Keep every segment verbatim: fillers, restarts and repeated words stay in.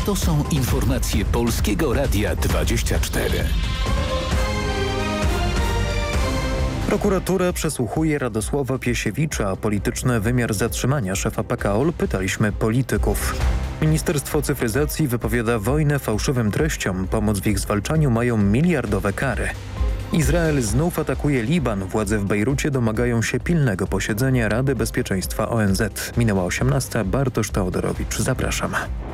To są informacje Polskiego Radia dwadzieścia cztery. Prokuratura przesłuchuje Radosława Piesiewicza. Polityczny wymiar zatrzymania szefa P K O L pytaliśmy polityków. Ministerstwo Cyfryzacji wypowiada wojnę fałszywym treściom. Pomoc w ich zwalczaniu mają miliardowe kary. Izrael znów atakuje Liban. Władze w Bejrucie domagają się pilnego posiedzenia Rady Bezpieczeństwa O N Z. Minęła osiemnasta. Bartosz Teodorowicz. Zapraszam.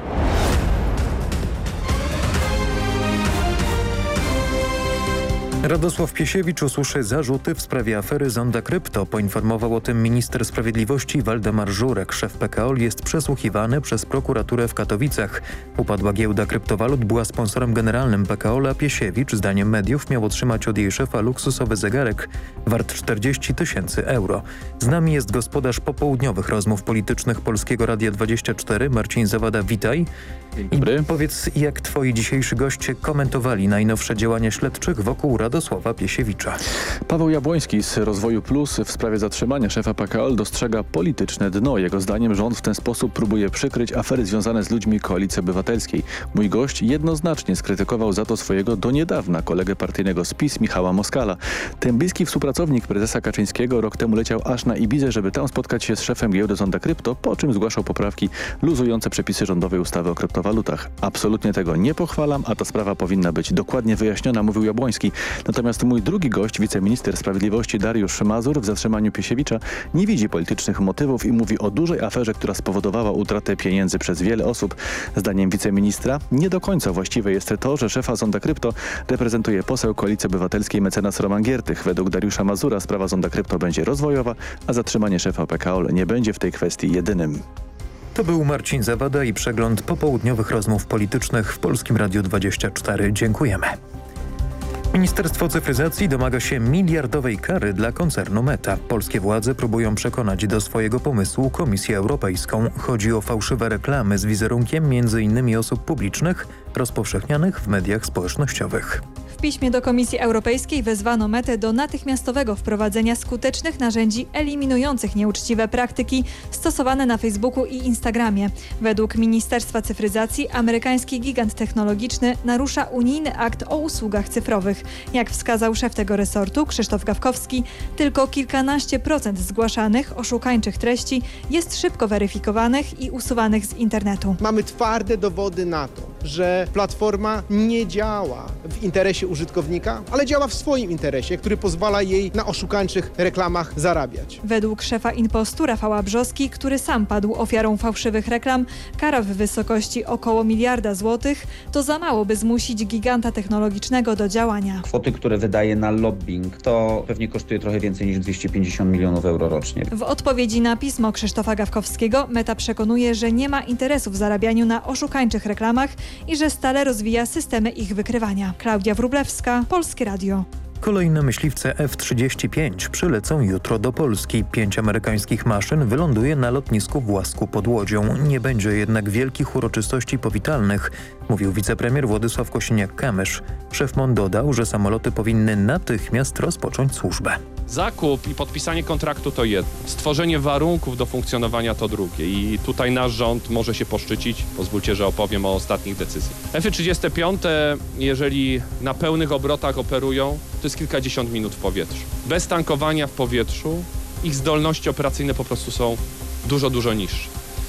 Radosław Piesiewicz usłyszy zarzuty w sprawie afery Zonda Krypto. Poinformował o tym minister sprawiedliwości Waldemar Żurek. Szef P K O L jest przesłuchiwany przez prokuraturę w Katowicach. Upadła giełda kryptowalut była sponsorem generalnym P K O L, a Piesiewicz, zdaniem mediów, miał otrzymać od jej szefa luksusowy zegarek wart czterdzieści tysięcy euro. Z nami jest gospodarz popołudniowych rozmów politycznych Polskiego Radia dwadzieścia cztery, Marcin Zawada. Witaj. Dzień dobry. I powiedz, jak twoi dzisiejsi goście komentowali najnowsze działania śledczych wokół Radosława Piesiewicza. Paweł Jabłoński z Rozwoju Plus w sprawie zatrzymania szefa P K O L dostrzega polityczne dno. Jego zdaniem rząd w ten sposób próbuje przykryć afery związane z ludźmi Koalicji Obywatelskiej. Mój gość jednoznacznie skrytykował za to swojego do niedawna kolegę partyjnego z PiS Michała Moskala. Ten bliski współpracownik prezesa Kaczyńskiego rok temu leciał aż na Ibizę, żeby tam spotkać się z szefem giełdy Zonda Krypto, po czym zgłaszał poprawki luzujące przepisy rządowej ustawy o kryptowalutach. Absolutnie tego nie pochwalam, a ta sprawa powinna być dokładnie wyjaśniona, mówił Jabłoński. Natomiast mój drugi gość, wiceminister sprawiedliwości Dariusz Mazur, w zatrzymaniu Piesiewicza nie widzi politycznych motywów i mówi o dużej aferze, która spowodowała utratę pieniędzy przez wiele osób. Zdaniem wiceministra nie do końca właściwe jest to, że szefa Zonda Krypto reprezentuje poseł Koalicji Obywatelskiej mecenas Roman Giertych. Według Dariusza Mazura sprawa Zonda Krypto będzie rozwojowa, a zatrzymanie szefa P K O L nie będzie w tej kwestii jedynym. To był Marcin Zawada i przegląd popołudniowych rozmów politycznych w Polskim Radiu dwadzieścia cztery. Dziękujemy. Ministerstwo Cyfryzacji domaga się miliardowej kary dla koncernu Meta. Polskie władze próbują przekonać do swojego pomysłu Komisję Europejską. Chodzi o fałszywe reklamy z wizerunkiem między innymi osób publicznych rozpowszechnianych w mediach społecznościowych. W piśmie do Komisji Europejskiej wezwano Metę do natychmiastowego wprowadzenia skutecznych narzędzi eliminujących nieuczciwe praktyki stosowane na Facebooku i Instagramie. Według Ministerstwa Cyfryzacji amerykański gigant technologiczny narusza unijny akt o usługach cyfrowych. Jak wskazał szef tego resortu Krzysztof Gawkowski, tylko kilkanaście procent zgłaszanych oszukańczych treści jest szybko weryfikowanych i usuwanych z internetu. Mamy twarde dowody na to, że platforma nie działa w interesie użytkownika, ale działa w swoim interesie, który pozwala jej na oszukańczych reklamach zarabiać. Według szefa Inpostu Rafała Brzoski, który sam padł ofiarą fałszywych reklam, kara w wysokości około miliarda złotych to za mało, by zmusić giganta technologicznego do działania. Kwoty, które wydaje na lobbying, to pewnie kosztuje trochę więcej niż dwieście pięćdziesiąt milionów euro rocznie. W odpowiedzi na pismo Krzysztofa Gawkowskiego Meta przekonuje, że nie ma interesu w zarabianiu na oszukańczych reklamach i że stale rozwija systemy ich wykrywania. Klaudia Wróblewska, Polskie Radio. Kolejne myśliwce F trzydzieści pięć przylecą jutro do Polski. Pięć amerykańskich maszyn wyląduje na lotnisku w Łasku pod Łodzią. Nie będzie jednak wielkich uroczystości powitalnych, mówił wicepremier Władysław Kosiniak-Kamysz. Szef M O N dodał, że samoloty powinny natychmiast rozpocząć służbę. Zakup i podpisanie kontraktu to jedno. Stworzenie warunków do funkcjonowania to drugie. I tutaj nasz rząd może się poszczycić. Pozwólcie, że opowiem o ostatnich decyzjach. F trzydzieści pięć, jeżeli na pełnych obrotach operują, to jest kilkadziesiąt minut w powietrzu. Bez tankowania w powietrzu ich zdolności operacyjne po prostu są dużo, dużo niższe.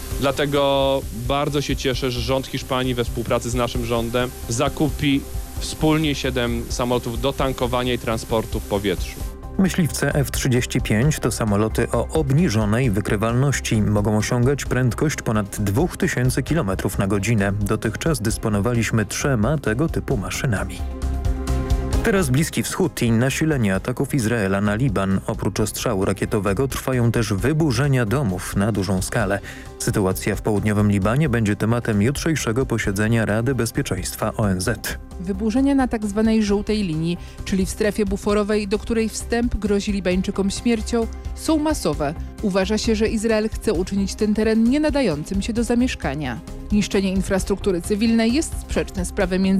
Dlatego bardzo się cieszę, że rząd Hiszpanii we współpracy z naszym rządem zakupi wspólnie siedem samolotów do tankowania i transportu w powietrzu. Myśliwce F trzydzieści pięć to samoloty o obniżonej wykrywalności. Mogą osiągać prędkość ponad dwa tysiące kilometrów na godzinę. Dotychczas dysponowaliśmy trzema tego typu maszynami. Teraz Bliski Wschód i nasilenie ataków Izraela na Liban. Oprócz ostrzału rakietowego trwają też wyburzenia domów na dużą skalę. Sytuacja w południowym Libanie będzie tematem jutrzejszego posiedzenia Rady Bezpieczeństwa O N Z. Wyburzenia na tak zwanej żółtej linii, czyli w strefie buforowej, do której wstęp grozi Libańczykom śmiercią, są masowe. Uważa się, że Izrael chce uczynić ten teren nienadającym się do zamieszkania. Niszczenie infrastruktury cywilnej jest sprzeczne z prawem międzynarodowym.